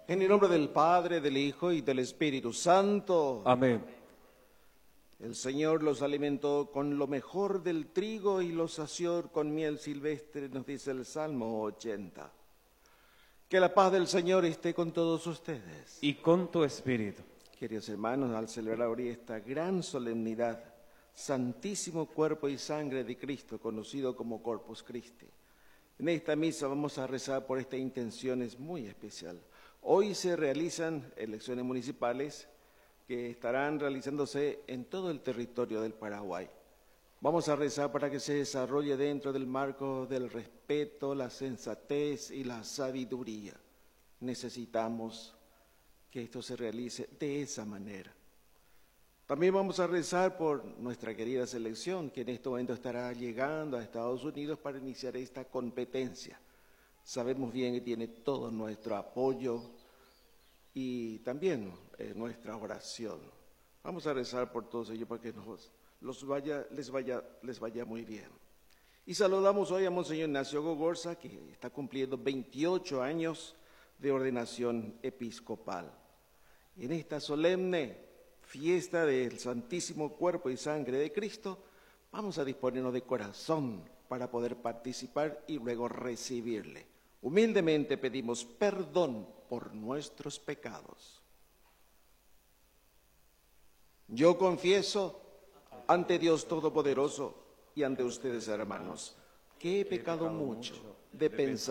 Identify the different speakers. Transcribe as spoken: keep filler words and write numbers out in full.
Speaker 1: En el nombre del Padre, del Hijo y del Espíritu Santo.
Speaker 2: Amén.
Speaker 1: El Señor los alimentó con lo mejor del trigo y los sació con miel silvestre, nos dice el Salmo ochenta. Que la paz del Señor esté con todos ustedes.
Speaker 2: Y con tu espíritu.
Speaker 1: Queridos hermanos, al celebrar hoy esta gran solemnidad, Santísimo Cuerpo y Sangre de Cristo, conocido como Corpus Christi, en esta misa vamos a rezar por esta intención es muy especial. Hoy se realizan elecciones municipales que estarán realizándose en todo el territorio del Paraguay. Vamos a rezar para que se desarrolle dentro del marco del respeto, la sensatez y la sabiduría. Necesitamos que esto se realice de esa manera. También vamos a rezar por nuestra querida selección, que en este momento estará llegando a Estados Unidos para iniciar esta competencia. Sabemos bien que tiene todo nuestro apoyo y también eh, nuestra oración. Vamos a rezar por todos ellos para que nos, los vaya, les, vaya, les vaya muy bien. Y saludamos hoy a Monseñor Ignacio Gogorza, que está cumpliendo veintiocho años de ordenación episcopal. Y en esta solemne fiesta del Santísimo Cuerpo y Sangre de Cristo, vamos a disponernos de corazón para poder participar y luego recibirle. Humildemente pedimos perdón por nuestros pecados. Yo confieso ante Dios Todopoderoso y ante ustedes, hermanos, que he pecado mucho de pensar,